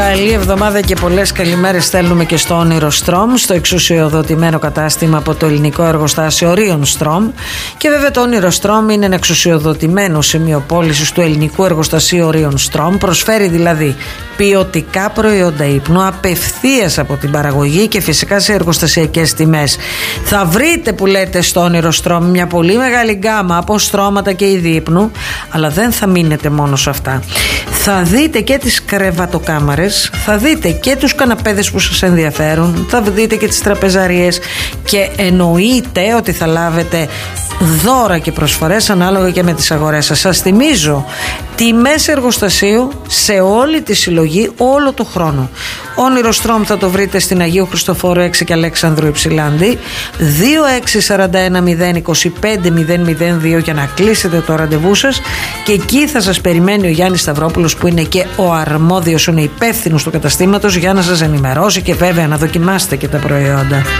Καλή εβδομάδα και πολλές καλημέρες στέλνουμε και στο Όνειρο Στρομ, στο εξουσιοδοτημένο κατάστημα από το ελληνικό εργοστάσιο Orion Strom. Και βέβαια το Όνειρο Στρομ είναι ένα εξουσιοδοτημένο σημείο πώλησης του ελληνικού εργοστασίου Orion Strom. Προσφέρει δηλαδή ποιοτικά προϊόντα ύπνου απευθείας από την παραγωγή και φυσικά σε εργοστασιακές τιμές. Θα βρείτε, που λέτε, στο Όνειρο Στρομ μια πολύ μεγάλη γκάμα από στρώματα και είδη ύπνου, αλλά δεν θα μείνετε μόνο σε αυτά. Θα δείτε και τις κρεβατοκάμαρες, θα δείτε και τους καναπέδες που σας ενδιαφέρουν, θα δείτε και τις τραπεζαρίες και εννοείται ότι θα λάβετε δώρα και προσφορές ανάλογα και με τις αγορές σας. Σας θυμίζω, τιμές εργοστασίου σε όλη τη συλλογή όλο το χρόνο. Όνειρο Στρομ θα το βρείτε στην Αγίου Χριστοφόρου 6 και Αλέξανδρου Υψηλάντη, 2641-025-002 για να κλείσετε το ραντεβού σας, και εκεί θα σας περιμένει ο Γιάννης Σταυρόπουλος, που είναι και ο αρμόδιος, είναι υπεύθυνος του καταστήματος, για να σας ενημερώσει και βέβαια να δοκιμάσετε και τα προϊόντα.